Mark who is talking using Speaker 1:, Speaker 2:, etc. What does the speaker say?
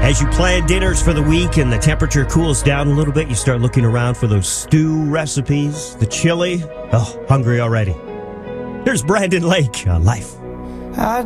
Speaker 1: As you plan dinners for the week and the temperature cools down a little bit, you start looking around for those stew recipes, the chili. Oh, hungry already. Here's Brandon Lake on Life.